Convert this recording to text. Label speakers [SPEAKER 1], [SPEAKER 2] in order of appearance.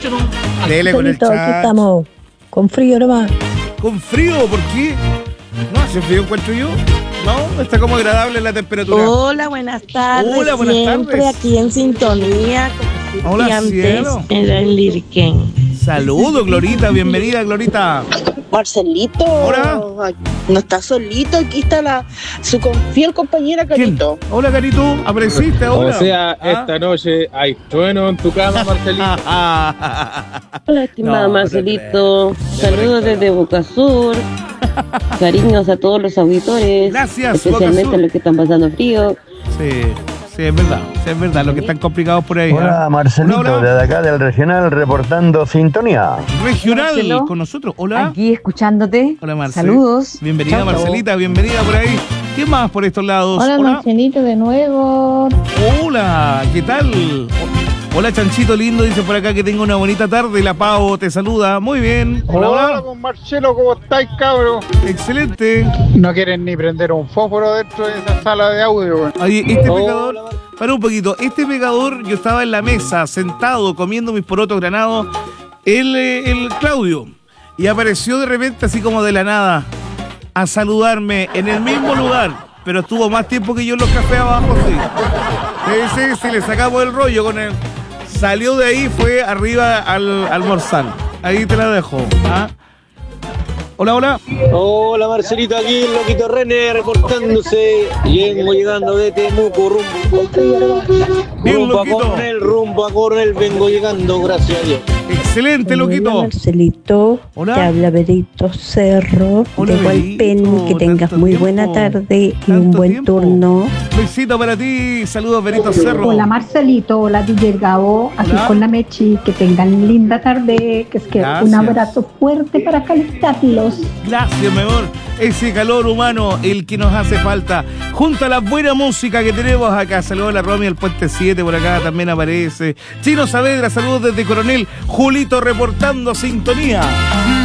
[SPEAKER 1] ¿no?
[SPEAKER 2] Dele con el
[SPEAKER 3] Solito, aquí
[SPEAKER 2] chat.
[SPEAKER 3] estamos. Con frío nomás.
[SPEAKER 2] ¿Con frío? ¿Por qué? ¿No hace frío, encuentro yo? ¿No? Está como agradable la temperatura.
[SPEAKER 4] Hola, buenas tardes.
[SPEAKER 2] Hola, buenas
[SPEAKER 4] Siempre
[SPEAKER 2] tardes.
[SPEAKER 4] aquí en sintonía. Como
[SPEAKER 2] Hola,
[SPEAKER 4] antes
[SPEAKER 2] cielo.
[SPEAKER 4] en el Lirquén.
[SPEAKER 2] Saludos, Glorita. Bienvenida, Glorita.
[SPEAKER 5] Marcelito,
[SPEAKER 2] Hola.
[SPEAKER 5] no está solito, aquí está su fiel compañera
[SPEAKER 2] ¿Quién?
[SPEAKER 5] Carito.
[SPEAKER 2] Hola, Carito. ¿Apareciste ahora?
[SPEAKER 6] O sea,
[SPEAKER 2] ¿Ah?
[SPEAKER 6] esta noche hay trueno en tu cama, Marcelito.
[SPEAKER 7] Hola, estimado
[SPEAKER 2] No,
[SPEAKER 7] Marcelito.
[SPEAKER 2] no
[SPEAKER 7] Saludos desde Boca Sur. Cariños a todos los auditores.
[SPEAKER 2] Gracias,
[SPEAKER 7] Especialmente
[SPEAKER 2] Boca Sur.
[SPEAKER 7] a los que están pasando frío.
[SPEAKER 2] Sí, es verdad. Sí, es verdad. Los que están complicados por ahí.
[SPEAKER 8] Hola,
[SPEAKER 2] ¿Ah?
[SPEAKER 8] Marcelito,
[SPEAKER 2] Hola, hola.
[SPEAKER 8] desde acá del regional reportando sintonía.
[SPEAKER 2] Regional
[SPEAKER 9] Marcelo.
[SPEAKER 2] con nosotros. Hola.
[SPEAKER 9] Aquí escuchándote.
[SPEAKER 2] Hola, Marce.
[SPEAKER 9] Saludos.
[SPEAKER 2] Bienvenida,
[SPEAKER 9] Chao, chao.
[SPEAKER 2] Marcelita. Bienvenida por ahí. ¿Qué más por estos lados?
[SPEAKER 3] Hola, Marcelito, de nuevo.
[SPEAKER 2] Hola, ¿qué tal? Hola, Chanchito lindo, dice por acá que tenga una bonita tarde. La Pau te saluda. Muy bien. Hola, hola.
[SPEAKER 10] con Marcelo, ¿cómo estáis, cabros?
[SPEAKER 2] Excelente.
[SPEAKER 10] No quieren ni prender un fósforo dentro de esa sala de audio, weón.
[SPEAKER 2] Oye, este pecador, para un poquito, este pecador, yo estaba en la mesa, sentado, comiendo mis porotos granados, el Claudio, y apareció de repente, así como de la nada, a saludarme en el mismo lugar, pero estuvo más tiempo que yo en los cafés abajo, sí. Sí, le sacamos el rollo con él. Salió de ahí, fue arriba al almorzar. Ahí te la dejo. ¿Ah? Hola, hola.
[SPEAKER 11] Hola Marcelito, aquí el Loquito René reportándose. Vengo llegando de Temuco
[SPEAKER 2] Bien,
[SPEAKER 11] rumbo a
[SPEAKER 2] Loquito.
[SPEAKER 11] rumbo a Coronel, vengo llegando, gracias a Dios.
[SPEAKER 2] Excelente,
[SPEAKER 3] Hola,
[SPEAKER 2] Loquito.
[SPEAKER 3] Marcelito.
[SPEAKER 2] Hola.
[SPEAKER 3] Te habla Berito Cerro.
[SPEAKER 2] Hola,
[SPEAKER 3] de Hualpén.
[SPEAKER 2] Berito,
[SPEAKER 3] Que tengas
[SPEAKER 2] tanto
[SPEAKER 3] muy
[SPEAKER 2] tiempo.
[SPEAKER 3] buena tarde y un
[SPEAKER 2] Tanto
[SPEAKER 3] buen
[SPEAKER 2] tiempo.
[SPEAKER 3] turno.
[SPEAKER 2] Luisito para ti. Saludos, Berito Cerro.
[SPEAKER 12] Hola Marcelito, hola DJ Gabo, aquí
[SPEAKER 2] Hola.
[SPEAKER 12] con la Mechi, que tengan linda tarde, que es que
[SPEAKER 2] Gracias.
[SPEAKER 12] un abrazo fuerte para calentarlos.
[SPEAKER 2] Gracias, mi amor. Ese calor humano, el que nos hace falta. Junto a la buena música que tenemos acá. Saludos a la Romy, el Puente 7, por acá también aparece. Chino Saavedra, saludos desde Coronel. Julito reportando sintonía.